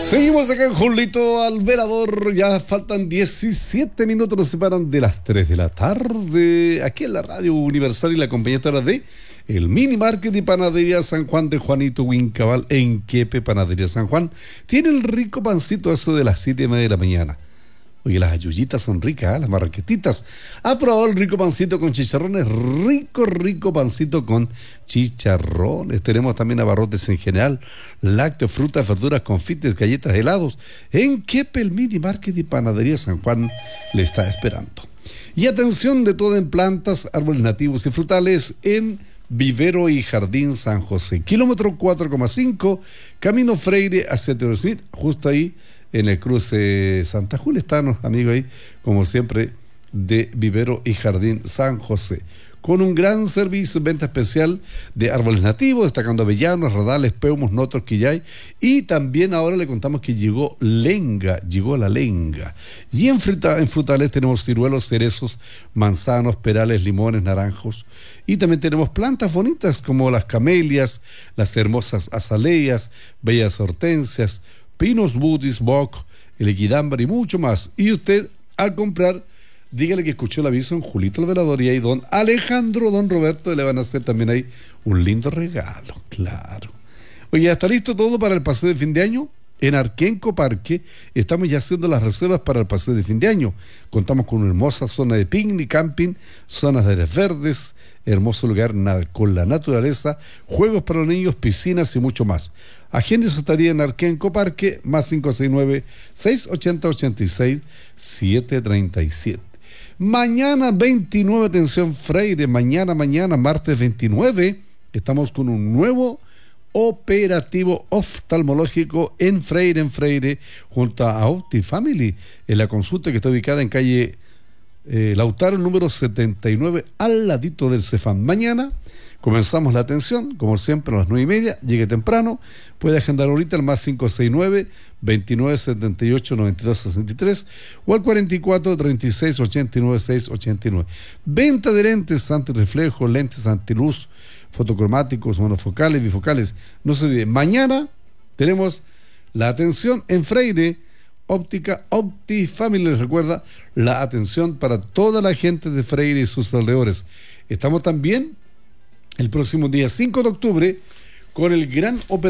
Seguimos acá en Julito Alverador. Ya faltan 17 minutos, nos separan de las 3 de la tarde. Aquí en la Radio Universal y la compañía de el Mini Market y Panadería San Juan de Juanito Huincabal en Quepe, Panadería San Juan. Tiene el rico pancito eso de las 7:30 de la mañana. Oye, las ayuyitas son ricas, ¿eh? Las marraquetitas. ¿Ha probado el rico pancito con chicharrones? Rico pancito con chicharrones. Tenemos también abarrotes en general, lácteos, frutas, verduras, confites, galletas, helados. En Quepe, el Mini Market y Panadería San Juan le está esperando. Y atención de todo en plantas, árboles nativos y frutales en Vivero y Jardín San José. Kilómetro 4,5, Camino Freire hacia Teodoro Smith, justo ahí en el cruce Santa Julia. Están los amigos ahí, como siempre, de Vivero y Jardín San José, con un gran servicio, venta especial de árboles nativos, destacando avellanos, radales, peumos, notos, quillay, y también ahora le contamos que llegó la lenga. Y en frutales tenemos ciruelos, cerezos, manzanos, perales, limones, naranjos, y también tenemos plantas bonitas como las camelias, las hermosas azaleas, bellas hortensias, pinos, budis, boc, el equidambar y mucho más. Y usted, al comprar, dígale que escuchó el aviso en Julito Alverador y ahí don Alejandro, don Roberto le van a hacer también ahí un lindo regalo, claro. Oye, ya está listo todo para el paseo de fin de año. En Arquenco Parque estamos ya haciendo las reservas para el paseo de fin de año. Contamos con una hermosa zona de picnic, camping, zonas de áreas verdes, hermoso lugar con la naturaleza, juegos para los niños, piscinas y mucho más. Agende su estadía en Arquenco Parque, más 569-680-86-737. Mañana 29, atención Freire, mañana, martes 29, estamos con un nuevo operativo oftalmológico en Freire, junto a Optifamily, en la consulta que está ubicada en calle Lautaro, número 79, al ladito del Cefam. Mañana comenzamos la atención, como siempre, a las 9:30. Llegue temprano, puede agendar ahorita al más 569-2978-9263 o al 44-36-89-689. Venta de lentes antirreflejo, lentes antiluz, fotocromáticos, monofocales, bifocales. No se olvide, mañana tenemos la atención en Freire, óptica Optifamily. Les recuerda la atención para toda la gente de Freire y sus alrededores. Estamos también el próximo día 5 de octubre con el gran operativo